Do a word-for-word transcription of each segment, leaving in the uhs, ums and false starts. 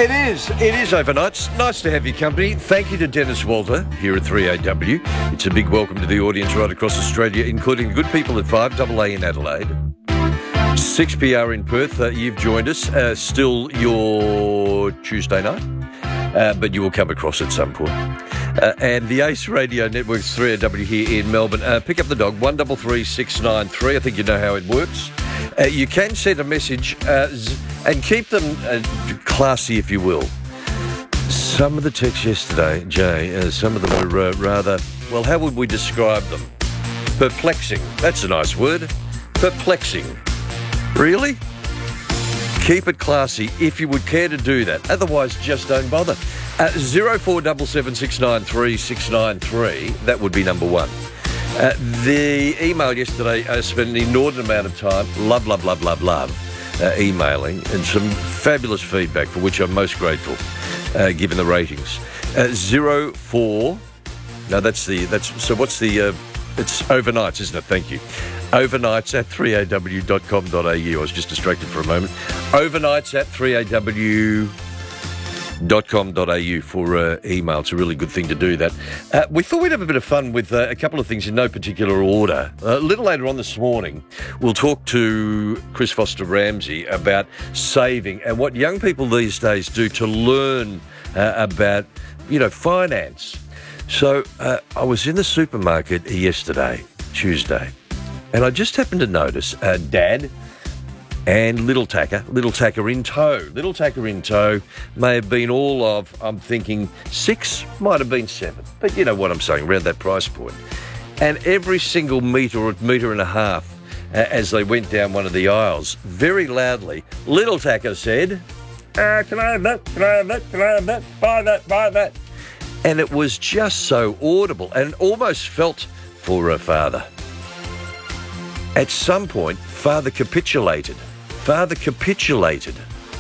It is. It is overnights. Nice to have your company. Thank you to Dennis Walter here at three A W. It's a big welcome to the audience right across Australia, including the good people at five A A in Adelaide, six P R in Perth. Uh, you've joined us. Uh, still your Tuesday night, uh, but you will come across at some point. Uh, and the Ace Radio Network's three A W here in Melbourne. Uh, pick up the dog, one three three six nine three. I think you know how it works. Uh, you can send a message uh, and keep them uh, classy, if you will. Some of the texts yesterday, Jay, uh, some of them were uh, rather, well, how would we describe them? Perplexing. That's a nice word. Perplexing. Really? Keep it classy if you would care to do that. Otherwise, just don't bother. Uh, zero four seven seven six nine three six nine three, that would be number one. Uh, the email yesterday, I uh, spent an inordinate amount of time, love, love, love, love, love, uh, emailing, and some fabulous feedback for which I'm most grateful, uh, given the ratings. Uh, zero four, no, that's the, that's, so what's the, uh, it's overnights, isn't it? Thank you. Overnights at three A W dot com dot A U. I was just distracted for a moment. Overnights at three A W dot com dot A U for uh, email. It's a really good thing to do that. Uh, we thought we'd have a bit of fun with uh, a couple of things in no particular order. Uh, a little later on this morning, we'll talk to Chris Foster Ramsey about saving and what young people these days do to learn uh, about, you know, finance. So uh, I was in the supermarket yesterday, Tuesday, and I just happened to notice uh, Dad and Little Tacker, Little Tacker in tow. Little Tacker in tow may have been all of, I'm thinking, six, might have been seven. But you know what I'm saying, around that price point. And every single metre or metre and a half, uh, as they went down one of the aisles, very loudly, Little Tacker said, uh, can I have that, can I have that, can I have that, buy that, buy that. And it was just so audible and almost felt for her father. At some point, father capitulated. Father capitulated.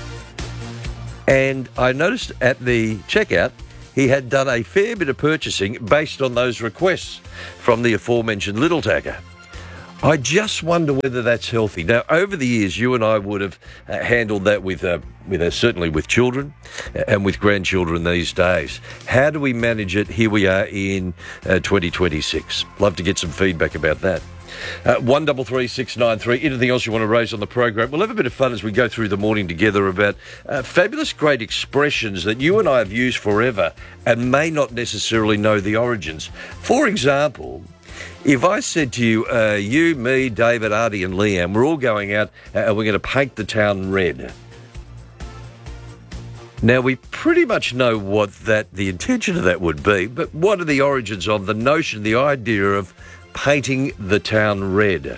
And I noticed at the checkout, he had done a fair bit of purchasing based on those requests from the aforementioned Little Tacker. I just wonder whether that's healthy. Now, over the years, you and I would have uh, handled that with, uh, with uh, certainly with children and with grandchildren these days. How do we manage it? Here we are in uh, twenty twenty-six. Love to get some feedback about that. Uh, one three three six nine three. Anything else you want to raise on the program? We'll have a bit of fun as we go through the morning together about uh, fabulous great expressions that you and I have used forever and may not necessarily know the origins. For example, if I said to you, uh, you, me, David, Artie and Liam, we're all going out uh, and we're going to paint the town red. Now, we pretty much know what that the intention of that would be, but what are the origins of the notion, the idea of painting the town red?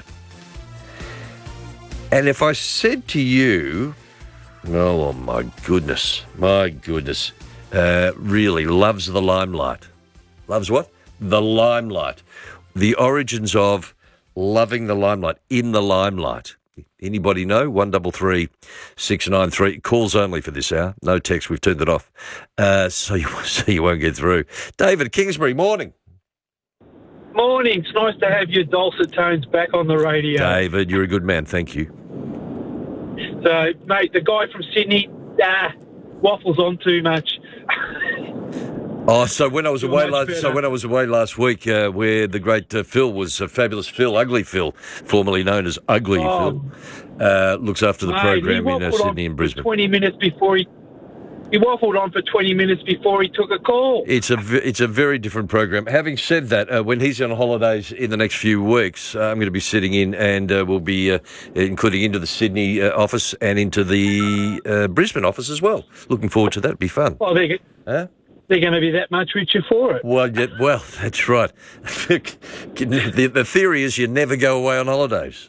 And if I said to you, oh my goodness, my goodness, uh, really loves the limelight. Loves what? The limelight. The origins of loving the limelight, in the limelight. Anybody know? one three three six nine three. Calls only for this hour. No text, we've turned it off. Uh, so, you, so you won't get through. David Kingsbury, morning. Morning. It's nice to have your dulcet tones back on the radio. David, you're a good man. Thank you. So, mate, the guy from Sydney, ah, waffles on too much. Oh, so when I was Too away much last, better. so when I was away last week, uh, where the great uh, Phil was, uh, fabulous Phil, Ugly Phil, formerly known as Ugly Oh. Phil, uh, looks after the Mate, program he in uh, waffled on Sydney and for Brisbane. Twenty minutes before he, he waffled on for twenty minutes before he took a call. It's a v- it's a very different program. Having said that, uh, when he's on holidays in the next few weeks, uh, I'm going to be sitting in, and uh, we'll be uh, including into the Sydney uh, office and into the uh, Brisbane office as well. Looking forward to that. It'll be fun. Well, they're, Huh? they're going to be that much richer for it. Well, yeah, well, that's right. the, the theory is you never go away on holidays.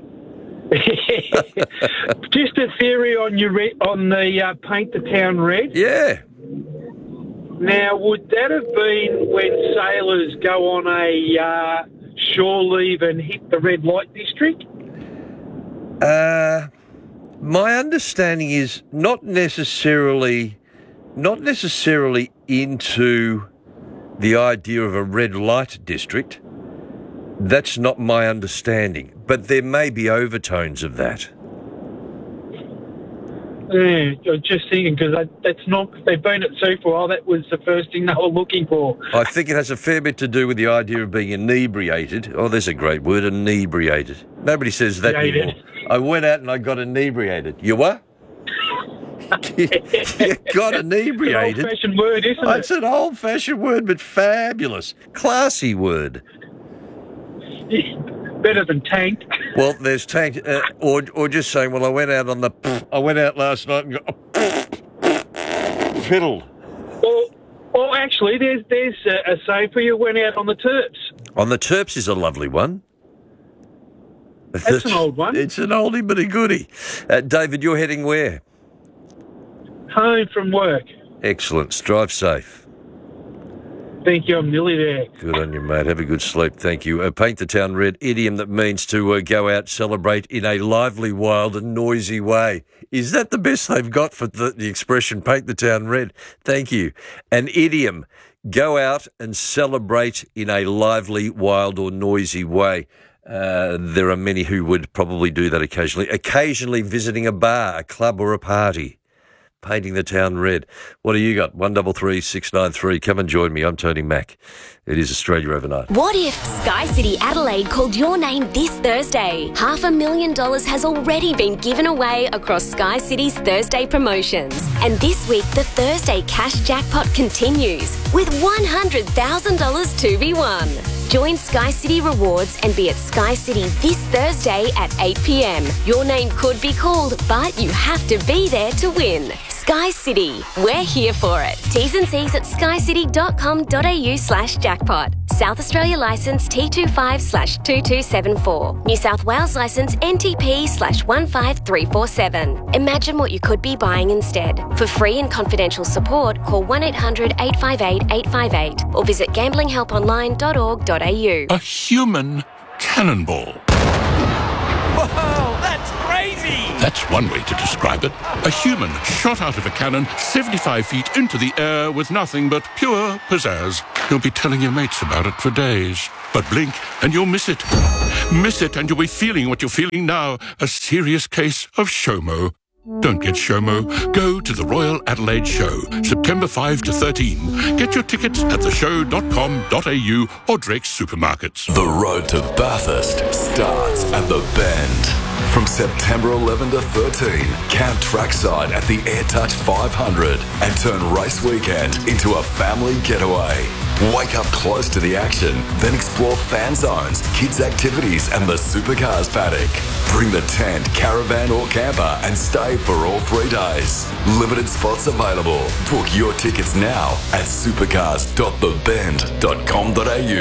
Just a theory on your re- on the uh, paint the town red. Yeah. Now, would that have been when sailors go on a uh, shore leave and hit the red light district? Uh, my understanding is not necessarily, not necessarily into the idea of a red light district. That's not my understanding, but there may be overtones of that. Yeah, I was just thinking because that's not. They've been at sea for a while. That was the first thing they were looking for. I think it has a fair bit to do with the idea of being inebriated. Oh, there's a great word, inebriated. Nobody says that Inebriated. anymore. I went out and I got inebriated. You what? you got inebriated. It's an old-fashioned word, isn't it? It's an old-fashioned word, but fabulous. Classy word. Better than tanked. Well, there's tanked, uh, or or just saying, well, I went out on the, I went out last night and got fiddled. Or, or actually, there's there's a, a saying for you. Went out on the Terps. On the Terps is a lovely one. That's an old one. It's an oldie but a goodie. Uh, David, you're heading where? Home from work. Excellent. Drive safe. Thank you. I'm nearly there. Good on you, mate. Have a good sleep. Thank you. Uh, paint the town red, idiom that means to uh, go out, celebrate in a lively, wild and noisy way. Is that the best they've got for the, the expression paint the town red? Thank you. An idiom, go out and celebrate in a lively, wild or noisy way. Uh, there are many who would probably do that occasionally. Occasionally visiting a bar, a club or a party. Painting the town red. What do you got? one double three six nine three. Come and join me. I'm Tony Mack. It is Australia Overnight. What if Sky City Adelaide called your name this Thursday? Half a million dollars has already been given away across Sky City's Thursday promotions. And this week, the Thursday cash jackpot continues with one hundred thousand dollars to be won. Join Sky City Rewards and be at Sky City this Thursday at eight p.m. Your name could be called, but you have to be there to win. Sky City. We're here for it. T's and C's at skycity.com.au slash jackpot. South Australia licence T twenty-five slash two two seven four. New South Wales licence N T P slash one five three four seven. Imagine what you could be buying instead. For free and confidential support, call one eight hundred eight five eight eight five eight or visit gambling help online dot org dot a u. A human cannonball. Whoa, that's crazy! That's one way to describe it. A human shot out of a cannon seventy-five feet into the air with nothing but pure pizzazz. You'll be telling your mates about it for days. But blink and you'll miss it. Miss it and you'll be feeling what you're feeling now. A serious case of SHOMO. Don't get SHOMO. Go to the Royal Adelaide Show, September fifth to thirteenth. Get your tickets at the show dot com dot a u or Drake's Supermarkets. The road to Bathurst starts at the Bend. From September eleventh to thirteenth, camp trackside at the AirTouch five hundred and turn race weekend into a family getaway. Wake up close to the action, then explore fan zones, kids' activities and the supercars paddock. Bring the tent, caravan or camper and stay for all three days. Limited spots available. Book your tickets now at supercars dot the bend dot com dot a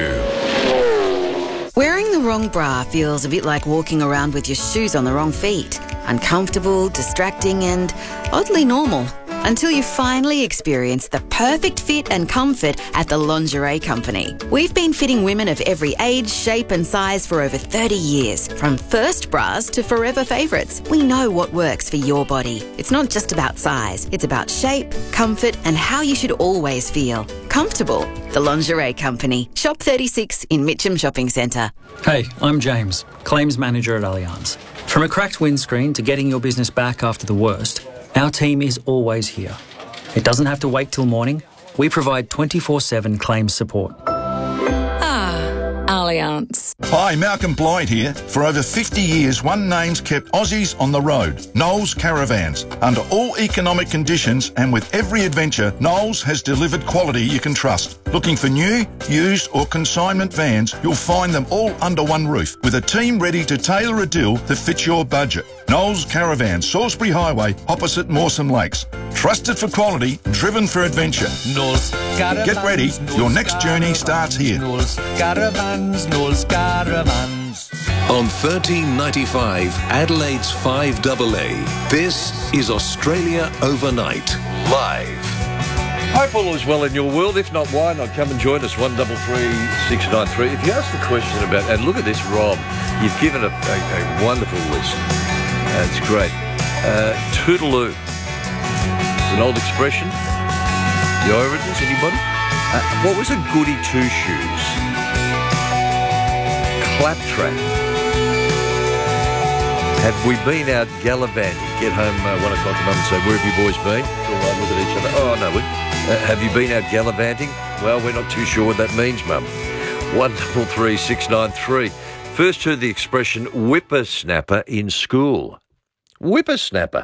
u. Wearing the wrong bra feels a bit like walking around with your shoes on the wrong feet. Uncomfortable, distracting and oddly normal. Until you finally experience the perfect fit and comfort at the Lingerie Company. We've been fitting women of every age, shape and size for over thirty years. From first bras to forever favourites, we know what works for your body. It's not just about size, it's about shape, comfort and how you should always feel. Comfortable. The Lingerie Company. Shop thirty-six in Mitcham Shopping Centre. Hey, I'm James, Claims Manager at Allianz. From a cracked windscreen to getting your business back after the worst, our team is always here. It doesn't have to wait till morning. We provide twenty-four seven claims support. Ah, Allianz. Hi, Malcolm Blythe here. For over fifty years, one name's kept Aussies on the road. Knowles Caravans. Under all economic conditions and with every adventure, Knowles has delivered quality you can trust. Looking for new, used or consignment vans, you'll find them all under one roof with a team ready to tailor a deal that fits your budget. Knowles Caravan, Salisbury Highway, opposite Mawson Lakes. Trusted for quality, driven for adventure. Knowles Caravans. Get ready, your next journey starts here. Knowles Caravans, Knowles Caravans. On thirteen ninety-five, Adelaide's five A A, this is Australia Overnight, live. Hope all is well in your world. If not, why not come and join us, one double three six nine three. If you ask the question about, and look at this, Rob, you've given a, a, a wonderful list. That's great. Uh, toodaloo. It's an old expression. The origins, anybody? Uh, what was a goody two-shoes? Claptrap. Have we been out gallivanting? Get home uh, one o'clock and mum and say, where have you boys been? All right, look at each other. Oh, no, we. Uh, have you been out gallivanting? Well, we're not too sure what that means, mum. One double three six nine three. First heard the expression whippersnapper in school. Whippersnapper.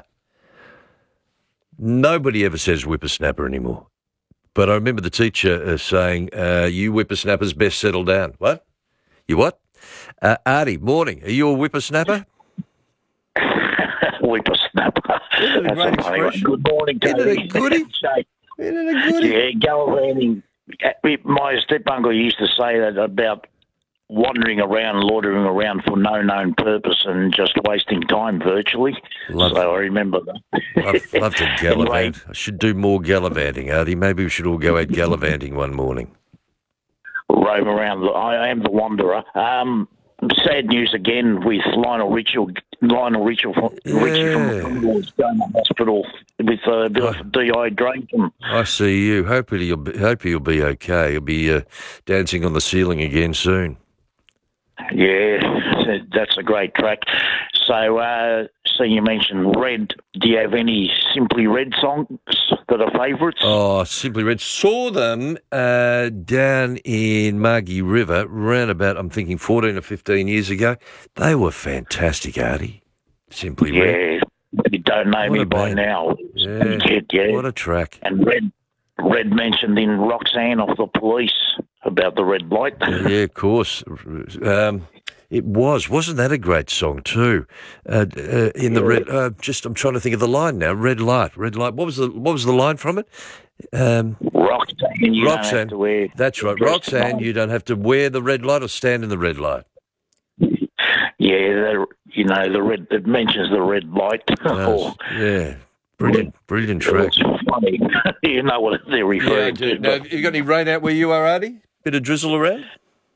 Nobody ever says whippersnapper anymore. But I remember the teacher uh, saying, uh, you whippersnappers best settle down. What? You what? Uh, Artie, morning. Are you a whippersnapper? Whippersnapper. Isn't it a That's great a funny one. expression? Good morning, Isn't Tony. it a goodie? Isn't it a goodie? Yeah, gallivanting. My step-uncle used to say that about wandering around, loitering around for no known purpose and just wasting time virtually. Love so I remember that. Love, love to gallivant. Anyway. I should do more gallivanting, Artie. Maybe we should all go out gallivanting one morning. Roam around. The, I am the wanderer. Um, sad news again with Lionel Richie. Lionel Richie, Richie from the Commonwealth going to hospital with a bit of dehydration. I see you. Hope he'll be, hope he'll be okay. He'll be uh, dancing on the ceiling again soon. Yeah, that's a great track. So, uh, so you mentioned Red. Do you have any Simply Red songs that are favourites? Oh, Simply Red. Saw them uh, down in Margie River around about, I'm thinking, fourteen or fifteen years ago. They were fantastic, Artie. Simply Red. Yeah, you don't know What me a by band. now. Yeah. Kid, yeah. What a track. And Red, Red mentioned in Roxanne off the Police about the red light. Yeah, yeah, of course. Um, it was. Wasn't that a great song too? Uh, uh, in the red. Uh, just, I'm trying to think of the line now. Red light, red light. What was the What was the line from it? Um, Roxanne, you don't Roxanne. have to wear. That's right, dress Roxanne. tonight. You don't have to wear the red light or stand in the red light. Yeah, the, you know the red. It mentions the red light. Does. Yeah, brilliant, brilliant track. It's funny. You know what they're Yeah, I referring do. to. Now, but- have you got any rain out where you are, Artie? Bit of drizzle around?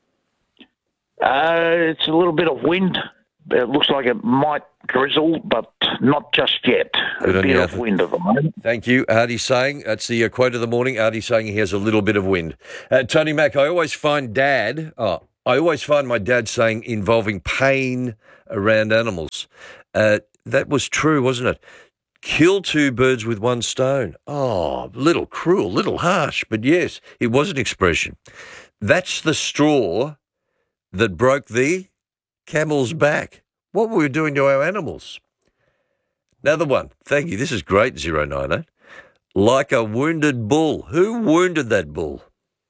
Uh, it's a little bit of wind. It looks like it might drizzle, but not just yet. Good a on bit you, of Arthur. wind at the moment. Thank you. Artie saying, that's the uh, quote of the morning, Artie saying he has a little bit of wind. Uh, Tony Mack, I always find Dad, oh, I always find my dad saying involving pain around animals. Uh, that was true, wasn't it? Kill two birds with one stone. Oh, little cruel, little harsh, but yes, it was an expression. That's the straw that broke the camel's back. What were we doing to our animals? Another one. Thank you. This is great, zero nine eight. Like a wounded bull. Who wounded that bull?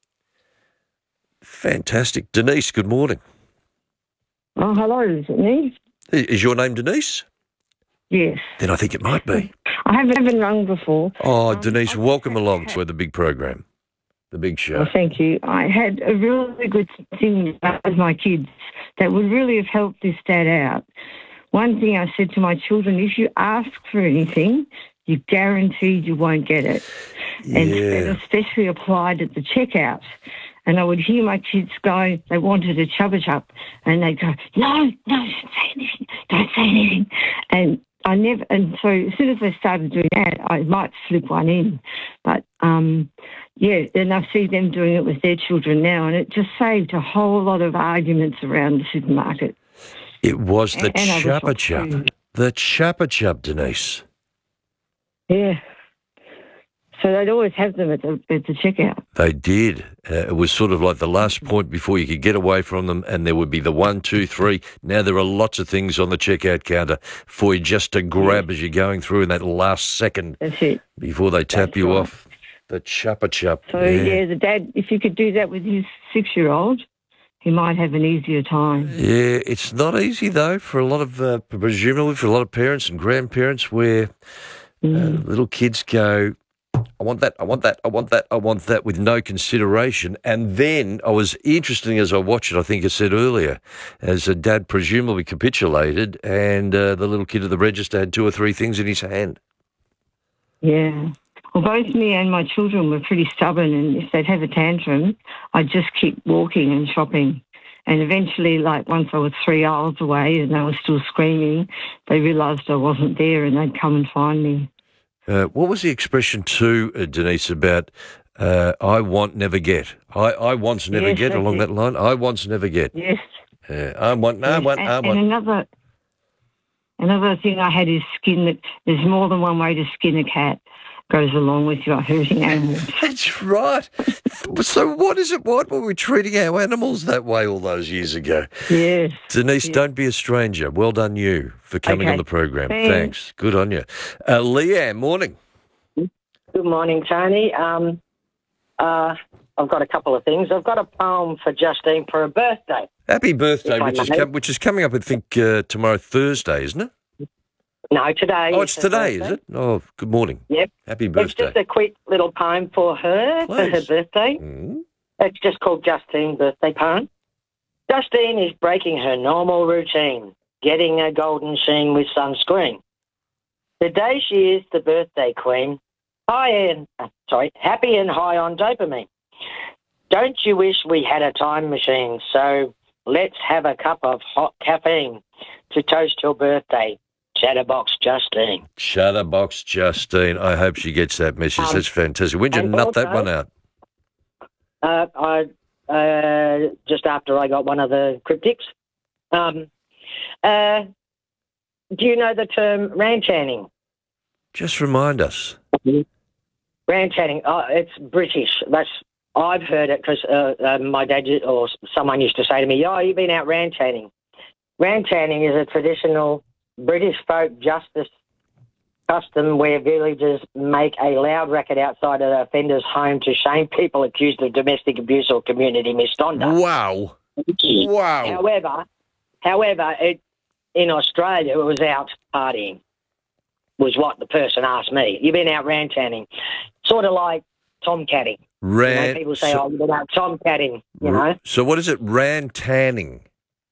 Fantastic. Denise, good morning. Oh, hello, is it me? Is your name Denise? Yes. Then I think it might be. I haven't, haven't rung before. Oh, Denise, welcome along to the big program, the big show. Well, thank you. I had a really good thing with my kids that would really have helped this dad out. One thing I said to my children, if you ask for anything, you're guaranteed you won't get it. And Yeah. it especially applied at the checkout. And I would hear my kids go, they wanted a chubba chub. And they'd go, no, no, don't say anything, don't say anything. And I never, and so as soon as they started doing that, I might slip one in. But, um, yeah, and I see them doing it with their children now, and it just saved a whole lot of arguments around the supermarket. It was the And other Chuppa shops Chup. too. The Chuppa Chup, Denise. Yeah. So they'd always have them at the, at the checkout. They did. Uh, it was sort of like the last point before you could get away from them, and there would be the one, two, three. Now there are lots of things on the checkout counter for you just to grab as you're going through in that last second That's it. before they tap That's you right. off. The Chuppa Chup. So, yeah. the dad, if you could do that with his six-year-old, he might have an easier time. Yeah, it's not easy though for a lot of, uh, presumably for a lot of parents and grandparents, where uh, little kids go, I want that, I want that, I want that, I want that, with no consideration. And then I was interesting as I watched it, I think I said earlier, as a dad presumably capitulated, and uh, the little kid at the register had two or three things in his hand. Yeah. Well, both me and my children were pretty stubborn, and if they'd have a tantrum, I'd just keep walking and shopping. And eventually, like once I was three aisles away and they were still screaming, they realised I wasn't there and they'd come and find me. Uh, what was the expression too, uh, Denise, about uh, I want, never get? I, I want, never Yes, get, that's along it. that line? I want, never get. Yes. Uh, I want, no, I want, and, I and want. another, Another thing I had is skin. The, there's more than one way to skin a cat. Goes along with your hurting animals. That's right. So what is it? What were we treating our animals that way all those years ago? Yes. Denise, yes. don't be a stranger. Well done you for coming Okay. on the program. Thanks. Thanks. Good on you. Uh, Leanne, morning. Good morning, Tony. Um, uh, I've got a couple of things. I've got a poem for Justine for her birthday. Happy birthday, If I which is, may. com- which is coming up, I think, uh, tomorrow, Thursday, isn't it? No, today. Oh, it's her today, birthday. is it? Oh, good morning. Yep. Happy It's birthday. just a quick little poem for her, for her Please. birthday. Mm. It's just called Justine Birthday Poem. Justine is breaking her normal routine, getting a golden sheen with sunscreen. Today she is the birthday queen, high and, uh, sorry, happy and high on dopamine. Don't you wish we had a time machine? So let's have a cup of hot caffeine to toast your birthday. Chatterbox Justine. Chatterbox Justine. I hope she gets that message. Um, That's fantastic. When'd you and nut that also- one out? Uh, I uh, just after I got one of the cryptics. Um, uh, do you know the term rantanning? Just remind us. Rantanning. Oh, it's British. That's I've heard it because uh, uh, my dad u- or someone used to say to me, "Oh, you've been out rantanning." Rantanning is a traditional British folk justice custom where villagers make a loud racket outside of the offender's home to shame people accused of domestic abuse or community misconduct. Wow. Wow. However, however, it, in Australia, it was out partying, was what the person asked me. You've been out rantanning. Sort of like tomcatting. Ran- you know, people say, so- oh, you've been out tomcatting, you know. So what is it? Rantanning.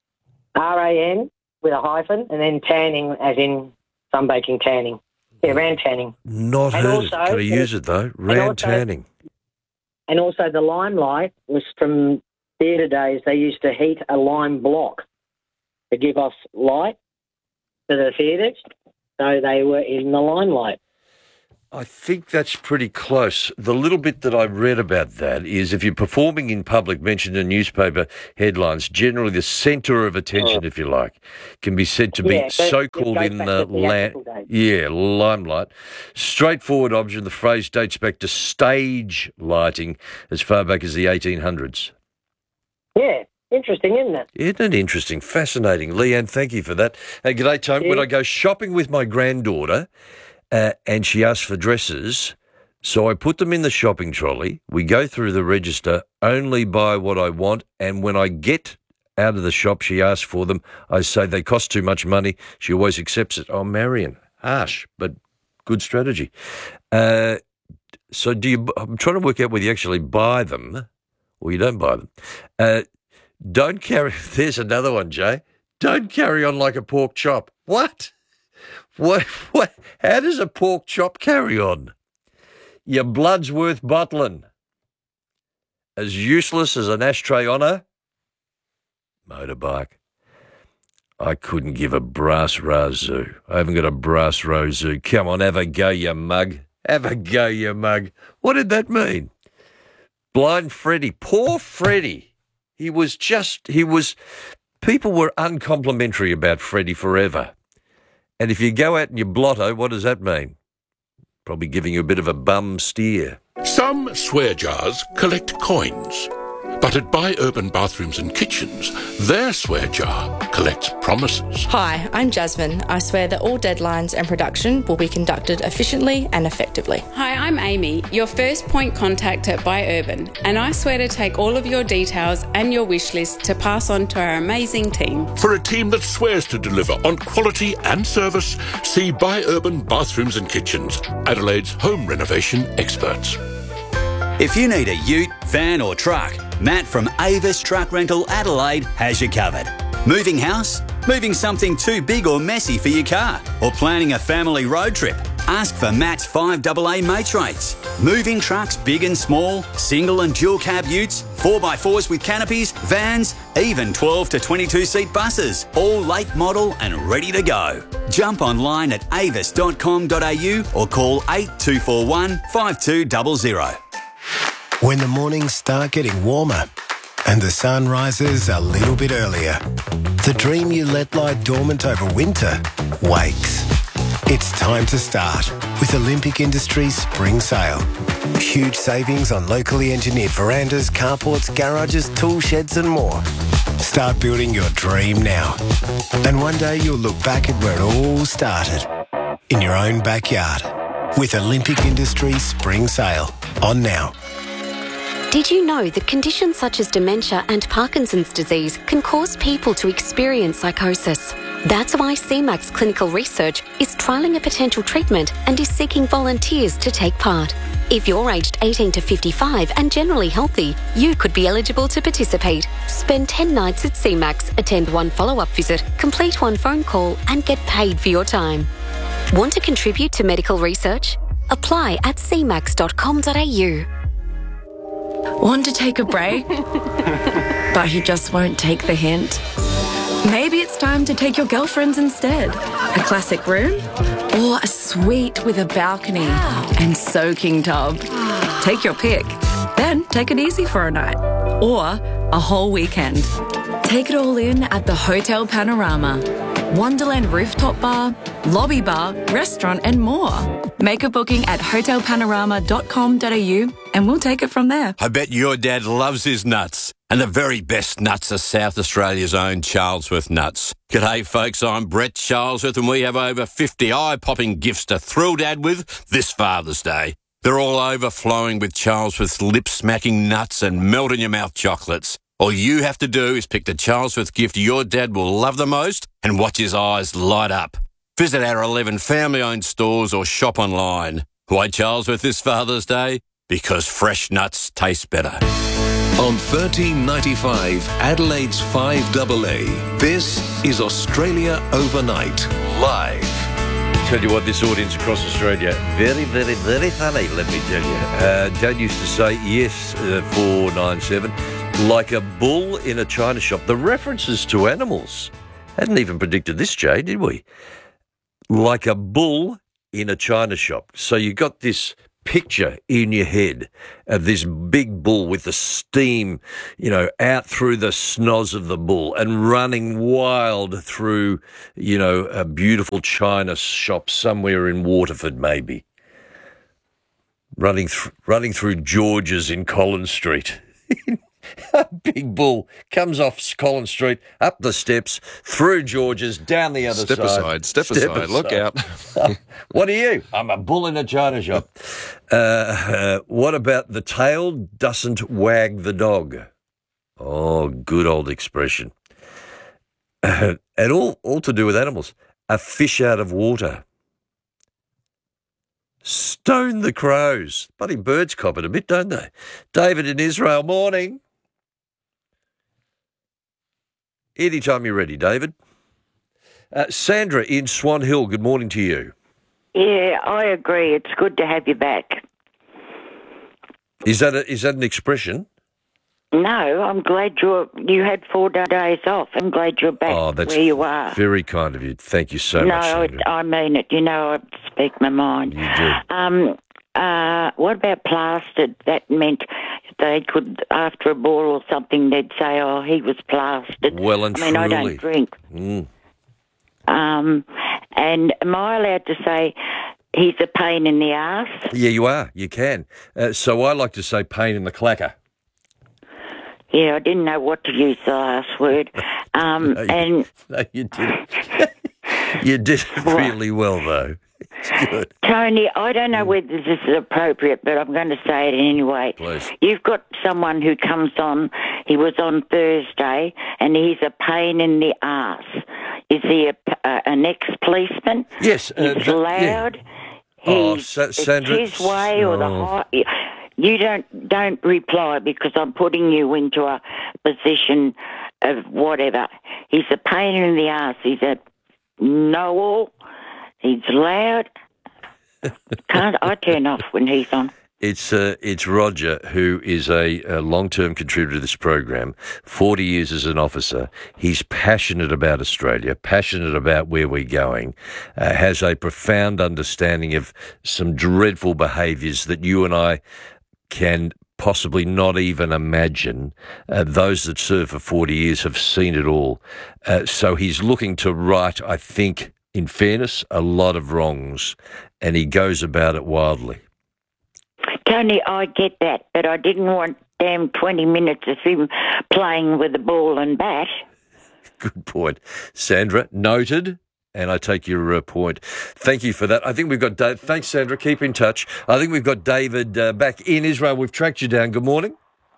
R A N with a hyphen, and then tanning as in sunbaking tanning. Yeah, rantanning. Not And heard also- it. Can I use it, though? Rantanning. And also the limelight was from theatre days. They used to heat a lime block to give off light to the theatres, so they were in the limelight. I think that's pretty close. The little bit that I read about that is if you're performing in public, mentioned in newspaper headlines, generally the centre of attention, if you like, can be said to be Yeah, but so-called it goes in back the to la- theatrical days. yeah, limelight. Straightforward option. The phrase dates back to stage lighting as far back as the eighteen hundreds. Yeah, interesting, isn't it? Isn't it interesting? Fascinating. Leanne, thank you for that. Hey, g'day, Tony. When I go shopping with my granddaughter uh, and she asks for dresses, so I put them in the shopping trolley. We go through the register, only buy what I want, and when I get out of the shop, she asks for them. I say they cost too much money. She always accepts it. Oh, Marion, harsh, but good strategy. Uh, so do you? I'm trying to work out whether you actually buy them or you don't buy them. Uh, Don't carry, there's another one, Jay. Don't carry on like a pork chop. What? What? What? How does a pork chop carry on? Your blood's worth bottling. As useless as an ashtray on a motorbike. I couldn't give a brass razoo. I haven't got a brass razoo. Come on, have a go, you mug. Have a go, you mug. What did that mean? Blind Freddie. Poor Freddie. He was just, he was, people were uncomplimentary about Freddie forever. And if you go out and you blotto, what does that mean? Probably giving you a bit of a bum steer. Some swear jars collect coins. But at Buy Urban Bathrooms and Kitchens, their swear jar collects promises. Hi, I'm Jasmine. I swear that all deadlines and production will be conducted efficiently and effectively. Hi, I'm Amy, your first point contact at Buy Urban, and I swear to take all of your details and your wish list to pass on to our amazing team. For a team that swears to deliver on quality and service, see Buy Urban Bathrooms and Kitchens, Adelaide's home renovation experts. If you need a ute, van or truck, Matt from Avis Truck Rental Adelaide has you covered. Moving house? Moving something too big or messy for your car? Or planning a family road trip? Ask for Matt's five double A mates rates. Moving trucks big and small, single and dual cab utes, four by fours with canopies, vans, even twelve to twenty-two seat buses, all late model and ready to go. Jump online at avis dot com dot a u or call eight two four one, five two zero zero. When the mornings start getting warmer and the sun rises a little bit earlier, The dream you let lie dormant over winter wakes. It's time to start with Olympic Industries Spring Sale. Huge savings on locally engineered verandas, carports, garages, tool sheds and more. Start building your dream now. And one day you'll look back at where it all started. In your own backyard. With Olympic Industries Spring Sale. On now. Did you know that conditions such as dementia and Parkinson's disease can cause people to experience psychosis? That's why C MAX Clinical Research is trialling a potential treatment and is seeking volunteers to take part. If you're aged eighteen to fifty-five and generally healthy, you could be eligible to participate. Spend ten nights at C MAX, attend one follow-up visit, complete one phone call and get paid for your time. Want to contribute to medical research? Apply at c max dot com dot a u. Want to take a break? But he just won't take the hint? Maybe it's time to take your girlfriends instead. A classic room? Or a suite with a balcony and soaking tub? Take your pick. Then take it easy for a night. Or a whole weekend. Take it all in at the Hotel Panorama. Wonderland rooftop bar, lobby bar, restaurant and more. Make a booking at hotel panorama dot com dot a u and we'll take it from there. I bet your dad loves his nuts. And the very best nuts are South Australia's own Charlesworth nuts. G'day folks, I'm Brett Charlesworth and we have over fifty eye-popping gifts to thrill Dad with this Father's Day. They're all overflowing with Charlesworth's lip-smacking nuts and melt-in-your-mouth chocolates. All you have to do is pick the Charlesworth gift your dad will love the most and watch his eyes light up. Visit our eleven family-owned stores or shop online. Why Charlesworth this Father's Day? Because fresh nuts taste better. On thirteen ninety-five, Adelaide's five A A, this is Australia Overnight, live. Tell you what, this audience across Australia, very, very, very funny, let me tell you. Uh, Dad used to say, yes, uh, four nine seven, like a bull in a china shop. The references to animals. Hadn't even predicted this, Jay, did we? Like a bull in a china shop. So you got this picture in your head of this big bull with the steam, you know, out through the snoz of the bull and running wild through, you know, a beautiful china shop somewhere in Waterford, maybe. Running, th- running through George's in Collins Street. A big bull comes off Collins Street, up the steps, through George's, down the other step side. Aside, step, step aside, aside, look out. What are you? I'm a bull in a china shop. Uh, uh, what about the tail doesn't wag the dog? Oh, good old expression. Uh, and all, all to do with animals. A fish out of water. Stone the crows. Bloody birds cop it a bit, don't they? David in Israel, morning. Anytime you're ready, David. Uh, Sandra in Swan Hill, good morning to you. Yeah, I agree. It's good to have you back. Is that a, is that an expression? No, I'm glad you're, you had four days off. I'm glad you're back oh, that's where you are. Very kind of you. Thank you so no, much, Sandra. No, I mean it. You know, I speak my mind. You do. Um, uh, what about plastered? That meant they could, after a ball or something, they'd say, oh, he was plastered. Well and I mean, truly. I don't drink. Mm. Um, and am I allowed to say he's a pain in the arse? Yeah, you are. You can. Uh, so I like to say pain in the clacker. Yeah, I didn't know what to use the last word. Um, no, you, and no, you didn't. You did really well, though. It's good. Tony, I don't know whether this is appropriate, but I'm going to say it anyway. Please. You've got someone who comes on, he was on Thursday, and he's a pain in the arse. Is he a, uh, an ex-policeman? Yes. Uh, He's that, loud. Yeah. Oh, He's, Sa- Sandra. It's his way or the oh. high... You don't don't reply because I'm putting you into a position of whatever. He's a pain in the arse. He's a know-all. He's loud. Can't I turn off when he's on? It's uh, it's Roger, who is a, a long-term contributor to this program, forty years as an officer. He's passionate about Australia, passionate about where we're going, uh, has a profound understanding of some dreadful behaviours that you and I can possibly not even imagine. Uh, those that serve for forty years have seen it all. Uh, so he's looking to right, I think, in fairness, a lot of wrongs, and he goes about it wildly. Tony, I get that, but I didn't want damn twenty minutes of him playing with a ball and bat. Good point. Sandra, noted, and I take your uh, point. Thank you for that. I think we've got Dave. Thanks, Sandra. Keep in touch. I think we've got David uh, back in Israel. We've tracked you down. Good morning.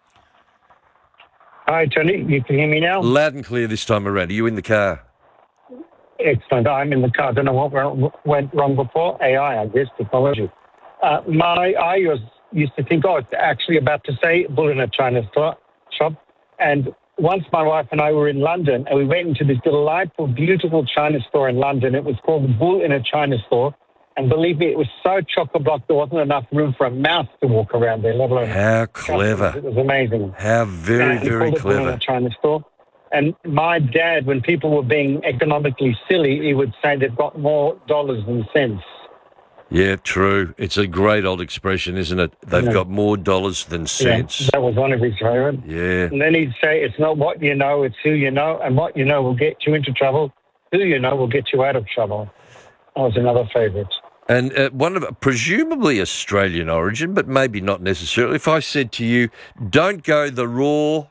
Hi, Tony. You can hear me now? Loud and clear this time around. Are you in the car? Excellent. I'm in the car. I don't know what went wrong before. A I, I guess, technology. Uh, my, I was, used to think, oh, it's actually about to say bull in a China store, shop. And once my wife and I were in London, and we went into this delightful, beautiful China store in London. It was called the Bull in a China Store. And believe me, it was so chock-a-block, there wasn't enough room for a mouse to walk around there, let alone... How clever. Customers. It was amazing. How very, and very called it Bull in clever. a China Store. And my dad, when people were being economically silly, he would say they've got more dollars than cents. Yeah, true. It's a great old expression, isn't it? They've Yeah. got more dollars than cents. Yeah, that was one of his favourite. Yeah. And then he'd say, it's not what you know, it's who you know, and what you know will get you into trouble. Who you know will get you out of trouble. That was another favourite. And uh, one of presumably Australian origin, but maybe not necessarily. If I said to you, don't go the raw...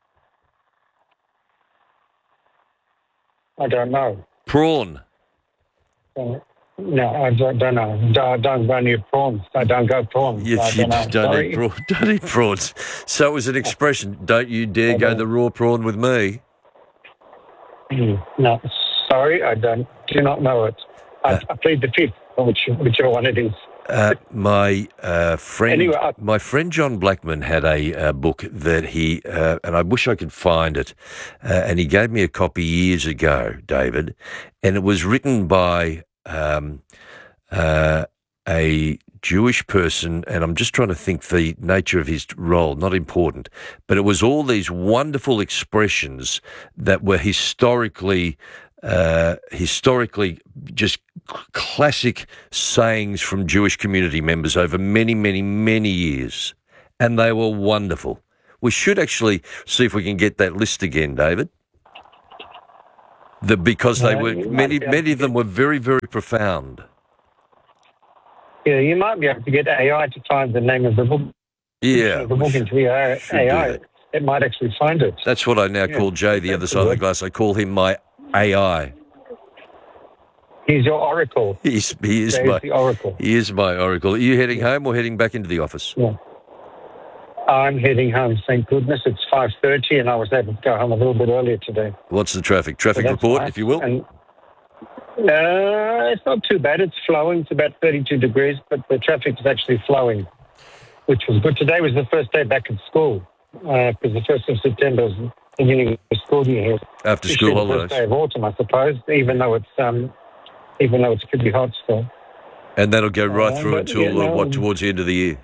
I don't know. Prawn. Uh, No, I don't, don't know. Don't, don't go near prawns. I don't go prawns. You, I you don't know. don't, Sorry. eat prawn, don't eat prawns. So it was an expression, don't you dare go the raw prawn with me. Mm, No, sorry, I don't. Do not know it. I, I plead the fifth, which, whichever one it is. Uh, my uh, friend, Anyway, I- my friend John Blackman had a uh, book that he, uh, and I wish I could find it, uh, and he gave me a copy years ago, David, and it was written by um, uh, a Jewish person, and I'm just trying to think the nature of his role, not important, but it was all these wonderful expressions that were historically Uh, historically just classic sayings from Jewish community members over many, many, many years. And they were wonderful. We should actually see if we can get that list again, David. The, because they Yeah, were, you might many, be able many to of them were very, very profound. Yeah, you might be able to get A I to find the name of the book. Yeah. The book into the A should do I. that. It might actually find it. That's what I now Yeah, call Jay, the other side of the glass. I call him my A I. He's your oracle. He's, he is Jay's my the oracle. He is my oracle. Are you heading home or heading back into the office? Yeah. I'm heading home, thank goodness. It's five thirty and I was able to go home a little bit earlier today. What's the traffic? Traffic So that's report, nice. if you will. And, uh, it's not too bad. It's flowing. It's about thirty-two degrees, but the traffic is actually flowing, which was good. Today was the first day back at school because the first of September is the beginning of the school year here. After Usually school the holidays. first day of autumn, I suppose, even though it's um, even though it's pretty hot still. And that'll go right Uh, through but, until yeah, uh, no, what, towards the end of the year?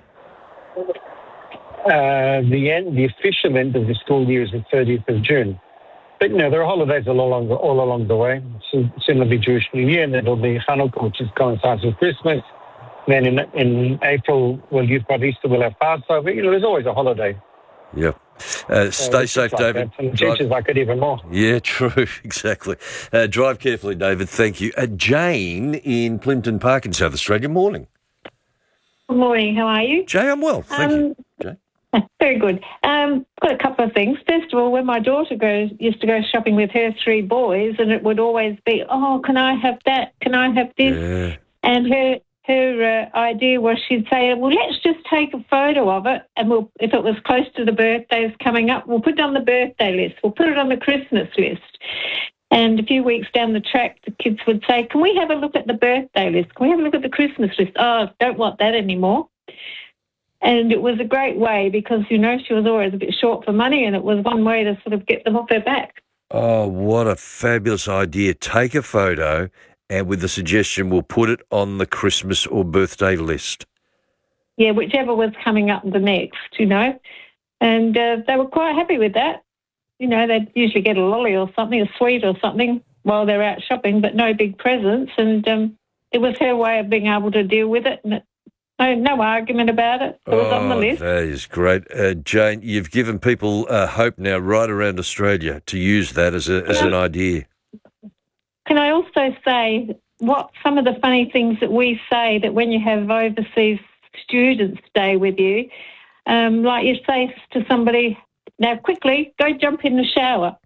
Uh, the end, the official end of the school year is the thirtieth of June. But, you know, there are holidays all along the, all along the way. So, soon there'll be Jewish New Year, and then there'll be Hanukkah, which is coincides with Christmas. Then in in April, well, you've got Easter, we'll have Passover. You know, there's always a holiday. Yeah. Uh, So stay it's safe, like David. that. And Drive- teachers like it even more. Yeah, true, exactly. Uh, drive carefully, David. Thank you. Uh, Jane in Plimpton Park in South Australia. Morning. Good morning. How are you? Jay, I'm well. Thank um, you. Jay. Very good. Um, got a couple of things. First of all, when my daughter goes used to go shopping with her three boys, and it would always be, "Oh, can I have that? Can I have this?" Yeah. And her her uh, idea was she'd say, "Well, let's just take a photo of it, and we'll, if it was close to the birthdays coming up, we'll put it on the birthday list. We'll put it on the Christmas list." And a few weeks down the track, the kids would say, "Can we have a look at the birthday list? Can we have a look at the Christmas list?" "Oh, don't want that anymore." And it was a great way because, you know, she was always a bit short for money, and it was one way to sort of get them off her back. Oh, what a fabulous idea. Take a photo and with the suggestion we'll put it on the Christmas or birthday list. Yeah, whichever was coming up the next, you know. And uh, they were quite happy with that. You know, they'd usually get a lolly or something, a sweet or something while they're out shopping, but no big presents. And um, it was her way of being able to deal with it. And it No, no argument about it. It was on the Oh, list. that is great. Uh, Jane, you've given people uh, hope now right around Australia to use that as, a, as an idea. Can I also say what some of the funny things that we say that when you have overseas students stay with you, um, like you say to somebody, now quickly, go jump in the shower.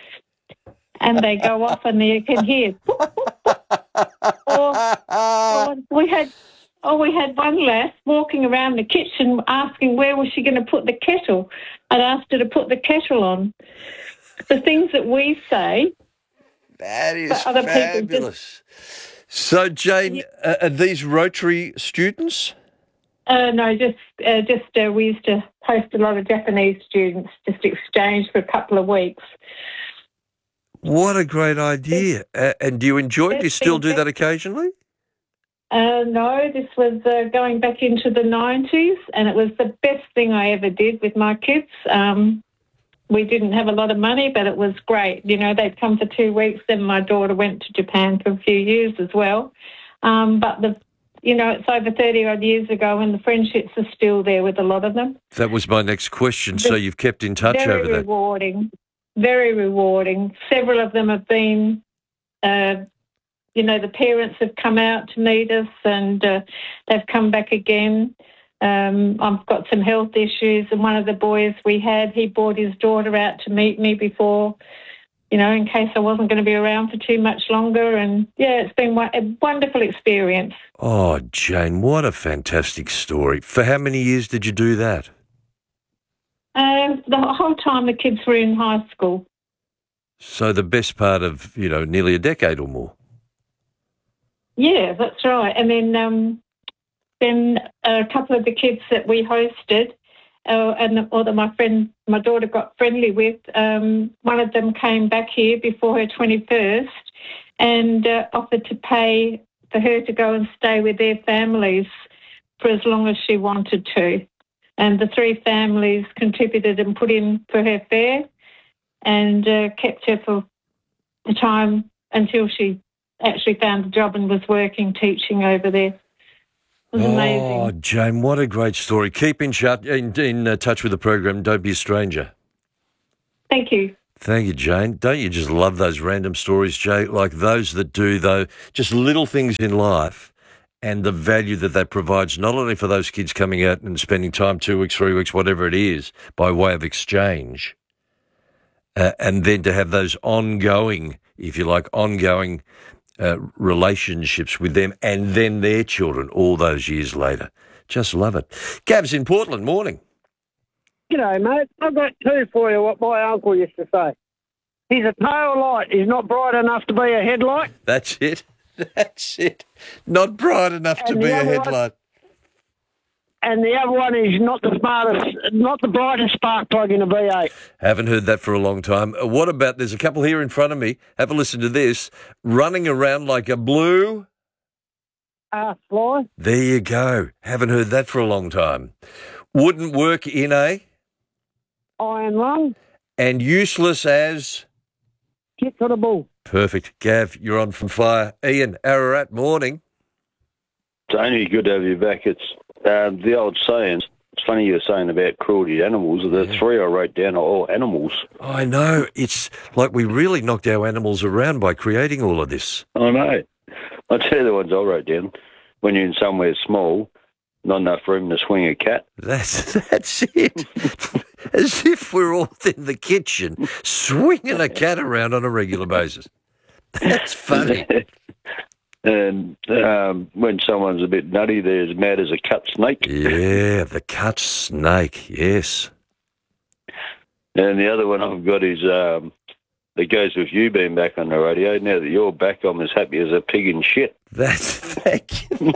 And they go off and you can hear. or, or we had... Oh, we had one lass walking around the kitchen asking where was she going to put the kettle. I'd asked her to put the kettle on. The things that we say... That is other fabulous. Just, so, Jane, uh, are these Rotary students? Uh, no, just uh, just uh, we used to host a lot of Japanese students, just exchange for a couple of weeks. What a great idea. Uh, and do you enjoy it? Do you still do that occasionally? Uh, no, this was uh, going back into the nineties, and it was the best thing I ever did with my kids. Um, we didn't have a lot of money, but it was great. You know, they'd come for two weeks, then my daughter went to Japan for a few years as well. Um, but, the, you know, it's over thirty-odd years ago, and the friendships are still there with a lot of them. That was my next question. So you've kept in touch very over that? Rewarding, very rewarding. Several of them have been... Uh, You know, the parents have come out to meet us and uh, they've come back again. Um, I've got some health issues, and one of the boys we had, he brought his daughter out to meet me before, you know, in case I wasn't going to be around for too much longer. And, yeah, it's been a wonderful experience. Oh, Jane, what a fantastic story. For how many years did you do that? Uh, the whole time the kids were in high school. So the best part of, you know, nearly a decade or more. Yeah, that's right. And then um, then a couple of the kids that we hosted uh, and or that my friend, my daughter got friendly with, um, one of them came back here before her twenty-first and uh, offered to pay for her to go and stay with their families for as long as she wanted to. And the three families contributed and put in for her fare and uh, kept her for the time until she actually found a job and was working, teaching over there. It was oh, amazing. Oh, Jane, what a great story. Keep in, shut, in, in uh, touch with the program. Don't be a stranger. Thank you. Thank you, Jane. Don't you just love those random stories, Jay, like those that do, though, just little things in life and the value that that provides, not only for those kids coming out and spending time, two weeks, three weeks, whatever it is, by way of exchange, uh, and then to have those ongoing, if you like, ongoing Uh, relationships with them and then their children all those years later. Just love it. Gav's in Portland, morning. G'day, mate. I've got two for you, what my uncle used to say. He's a tail light. He's not bright enough to be a headlight. That's it. That's it. Not bright enough And to the be a other headlight. And the other one is not the smartest, not the brightest spark plug in a V eight. Haven't heard that for a long time. Uh, What about, there's a couple here in front of me. Have a listen to this. Running around like a blue... Ass fly. There you go. Haven't heard that for a long time. Wouldn't work in a... Iron lung. And useless as... Tit for the bull. Perfect. Gav, you're on from fire. Ian, Ararat, morning. Tony, good to have you back. It's uh, the old saying. It's funny you were saying about cruelty to animals. The yeah. three I wrote down are all animals. I know. It's like we really knocked our animals around by creating all of this. I know. I'll tell you the ones I wrote down. When you're in somewhere small, not enough room to swing a cat. That's that's it. As if we're all in the kitchen swinging a cat around on a regular basis. That's funny. And um, when someone's a bit nutty, they're as mad as a cut snake. Yeah, the cut snake, yes. And the other one I've got is, um, that goes with you being back on the radio. Now that you're back, I'm as happy as a pig in shit. That's, thank you.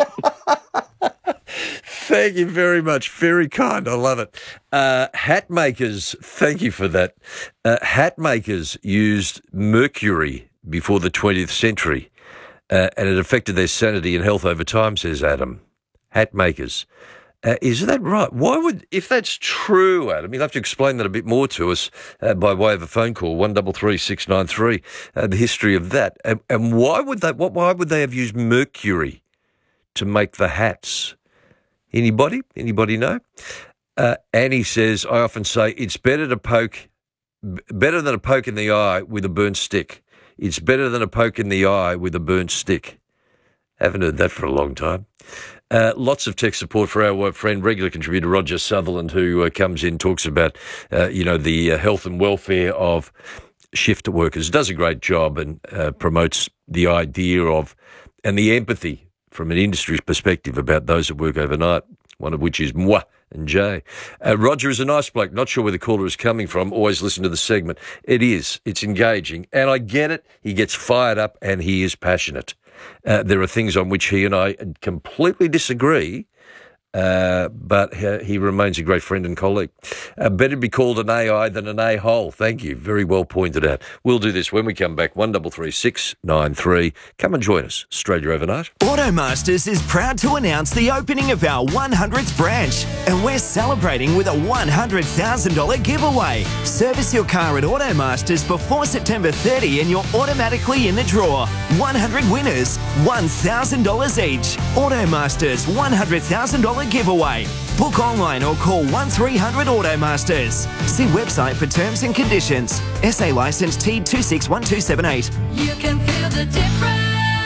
Thank you very much. Very kind. I love it. Uh, hat makers, thank you for that. Uh, hat makers used mercury before the twentieth century. Uh, and it affected their sanity and health over time, says Adam. Hat makers. Uh, is that right? Why would, if that's true, Adam, you'll have to explain that a bit more to us uh, by way of a phone call, one three three six nine three, uh, the history of that. And, and why would they, what, why would they have used mercury to make the hats? Anybody? Anybody know? Uh, Annie says, I often say it's better to poke, b- better than a poke in the eye with a burnt stick. It's better than a poke in the eye with a burnt stick. Haven't heard that for a long time. Uh, lots of tech support for our friend, regular contributor Roger Sutherland, who uh, comes in, talks about, uh, you know, the uh, health and welfare of shift workers. Does a great job and uh, promotes the idea of and the empathy from an industry perspective about those that work overnight, one of which is moi and Jay. Uh, Roger is a nice bloke. Not sure where the caller is coming from. Always listen to the segment. It is. It's engaging. And I get it. He gets fired up and he is passionate. Uh, there are things on which he and I completely disagree, uh, but uh, he remains a great friend and colleague. Uh, better be called an A I than an A-hole. Thank you. Very well pointed out. We'll do this when we come back. one three three six nine three. Come and join us. Australia Overnight. Automasters is proud to announce the opening of our one hundredth branch, and we're celebrating with a one hundred thousand dollars giveaway. Service your car at Automasters before September thirtieth and you're automatically in the draw. one hundred winners, one thousand dollars each. Automasters one hundred thousand dollars giveaway. Book online or call one three hundred Automasters. See website for terms and conditions. S A licence T two six one two seven eight. You can feel the difference.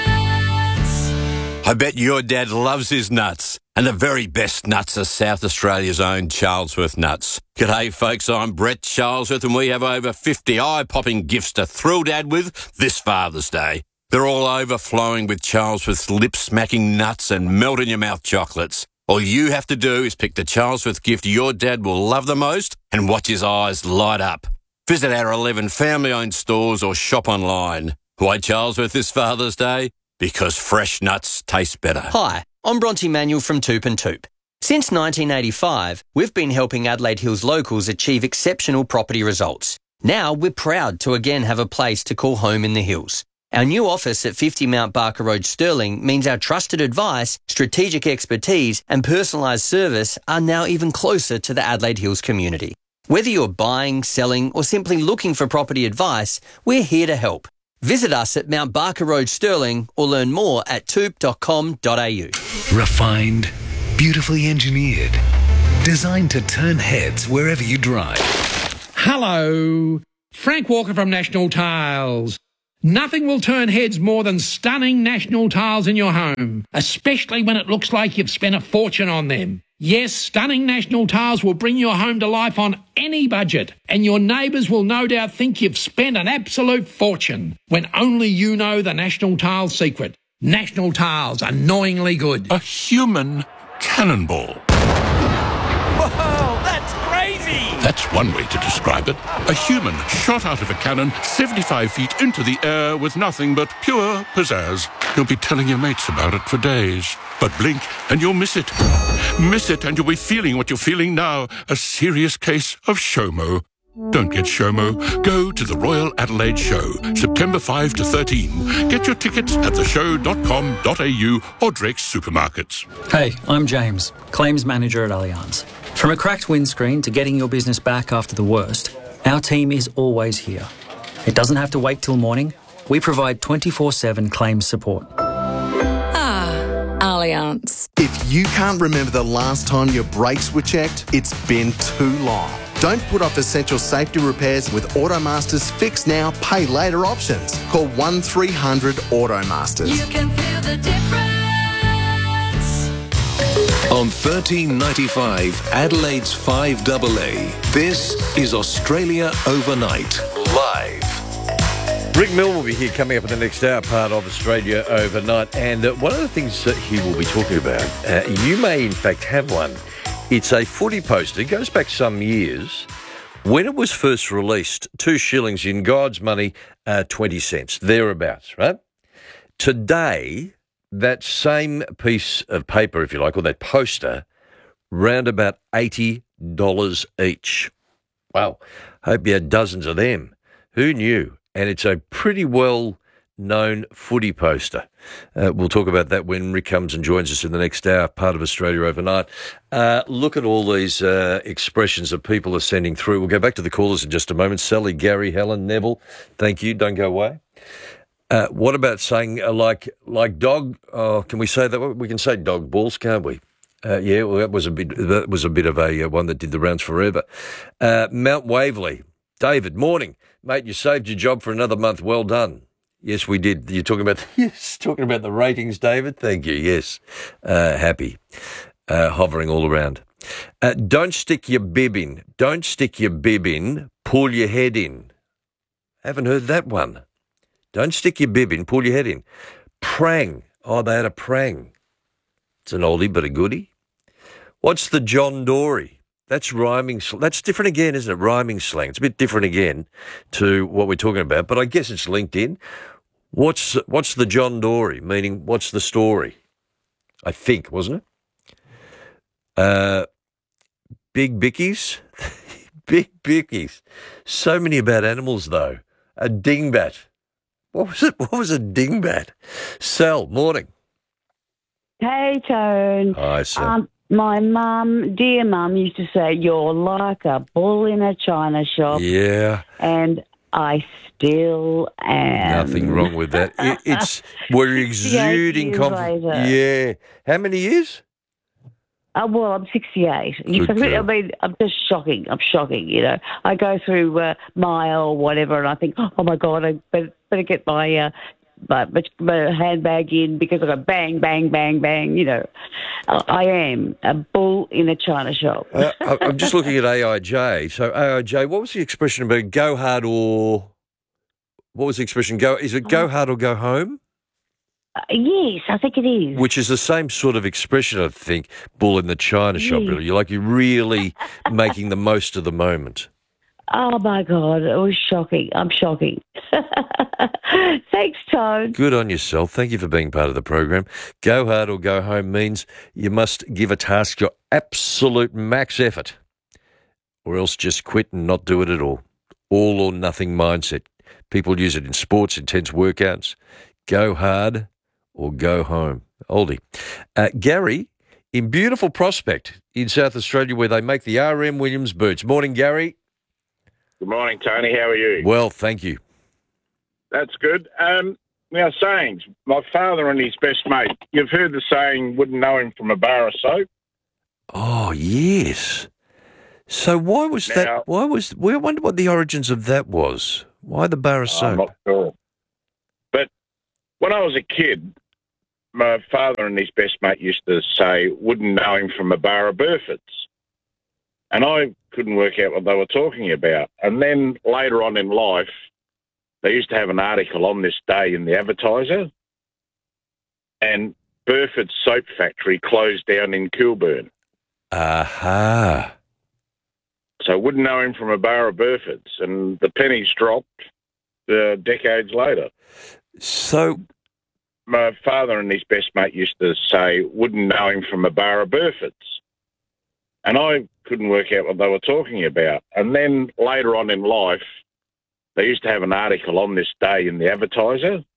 I bet your dad loves his nuts. And the very best nuts are South Australia's own Charlesworth nuts. G'day folks, I'm Brett Charlesworth and we have over fifty eye-popping gifts to thrill Dad with this Father's Day. They're all overflowing with Charlesworth's lip-smacking nuts and melt-in-your-mouth chocolates. All you have to do is pick the Charlesworth gift your dad will love the most and watch his eyes light up. Visit our eleven family-owned stores or shop online. Why Charlesworth this Father's Day? Because fresh nuts taste better. Hi, I'm Bronte Manuel from Toop and Toop. Since nineteen eighty-five, we've been helping Adelaide Hills locals achieve exceptional property results. Now we're proud to again have a place to call home in the hills. Our new office at fifty Mount Barker Road, Stirling, means our trusted advice, strategic expertise and personalised service are now even closer to the Adelaide Hills community. Whether you're buying, selling or simply looking for property advice, we're here to help. Visit us at Mount Barker Road, Stirling or learn more at toop dot com dot a u. Refined, beautifully engineered, designed to turn heads wherever you drive. Hello, Frank Walker from National Tiles. Nothing will turn heads more than stunning National Tiles in your home, especially when it looks like you've spent a fortune on them. Yes, stunning National Tiles will bring your home to life on any budget, and your neighbours will no doubt think you've spent an absolute fortune, when only you know the National Tiles secret. National Tiles, annoyingly good. A human cannonball. Whoa, that's crazy! That's one way to describe it. A human shot out of a cannon seventy-five feet into the air with nothing but pure pizzazz. You'll be telling your mates about it for days. But blink and you'll miss it. Miss it and you'll be feeling what you're feeling now. A serious case of SHOMO. Don't get SHOMO. Go to the Royal Adelaide Show, September fifth to thirteenth. Get your tickets at the show dot com dot a u or Drake's Supermarkets. Hey, I'm James, Claims Manager at Allianz. From a cracked windscreen to getting your business back after the worst, our team is always here. It doesn't have to wait till morning. We provide twenty-four seven claims support. Ah, Allianz. If you can't remember the last time your brakes were checked, it's been too long. Don't put off essential safety repairs with Automasters Fix Now, Pay Later options. Call one three hundred Automasters. You can feel the difference. On thirteen ninety-five, Adelaide's five A A, this is Australia Overnight, live. Rick Mill will be here coming up in the next hour, part of Australia Overnight. And uh, one of the things that he will be talking about, uh, you may in fact have one. It's a footy poster. It goes back some years. When it was first released, two shillings in God's money, uh, twenty cents, thereabouts, right? Today, that same piece of paper, if you like, or that poster, round about eighty dollars each. Wow. Hope you had dozens of them. Who knew? And it's a pretty well-known footy poster. Uh, we'll talk about that when Rick comes and joins us in the next hour, part of Australia Overnight. Uh, look at all these uh, expressions that people are sending through. We'll go back to the callers in just a moment. Sally, Gary, Helen, Neville, thank you. Don't go away. Uh, what about saying uh, like like dog? Oh, can we say that? We can say dog balls, can't we? Uh, yeah, well, that was a bit. That was a bit of a uh, one that did the rounds forever. Uh, Mount Waverley, David. Morning, mate. You saved your job for another month. Well done. Yes, we did. You're talking about yes, talking about the ratings, David. Thank you. Yes, uh, happy, uh, hovering all around. Uh, don't stick your bib in. Don't stick your bib in. Pull your head in. Haven't heard that one. Don't stick your bib in. Pull your head in. Prang. Oh, they had a prang. It's an oldie but a goodie. What's the John Dory? That's rhyming. Sl- that's different again, isn't it? Rhyming slang. It's a bit different again to what we're talking about, but I guess it's linked in. What's what's the John Dory? Meaning, what's the story? I think, wasn't it? Uh, Big Bickies? Big Bickies. So many about animals, though. A dingbat. What was it? What was a dingbat? Sal, morning. Hey, Tone. Hi, Sal. Um, my mum, dear mum, used to say, you're like a bull in a china shop. Yeah. And I still am. Nothing wrong with that. It, it's we're exuding years confidence. later. Yeah. How many years? Oh, well, I'm sixty-eight. You Good can- I girl. mean, I'm just shocking. I'm shocking, you know. I go through uh, Mile or whatever, and I think, oh, my God, I better, better get my, uh, my, my handbag in because I go bang, bang, bang, bang, you know. I I am a bull in a china shop. Uh, I- I'm just looking at A I J. So A I J, what was the expression about go hard or what was the expression? Go is it go hard or go home? Uh, yes, I think it is. Which is the same sort of expression, I think. Bull in the china shop. Yes. Really, you're like you're really making the most of the moment. Oh, my God, it was shocking. I'm shocking. Thanks, Tone. Good on yourself. Thank you for being part of the program. Go hard or go home means you must give a task your absolute max effort, or else just quit and not do it at all. All or nothing mindset. People use it in sports, intense workouts. Go hard or go home. Oldie. Uh, Gary, in beautiful Prospect in South Australia where they make the R M Williams boots. Morning, Gary. Good morning, Tony. How are you? Well, thank you. That's good. Um, now, sayings. My father and his best mate. You've heard the saying, wouldn't know him from a bar of soap. Oh, yes. So why was Now- that? Why was? We wonder what the origins of that was. Why the bar of soap? I'm not sure. But when I was a kid, my father and his best mate used to say, wouldn't know him from a bar of Burfords. And I couldn't work out what they were talking about. And then later on in life, they used to have an article on this day in the Advertiser, and Burford's soap factory closed down in Kilburn. Aha. So wouldn't know him from a bar of Burfords, and the pennies dropped uh, decades later. So my father and his best mate used to say, wouldn't know him from a bar of Burfords. And I couldn't work out what they were talking about. And then later on in life, they used to have an article on this day in the Advertiser,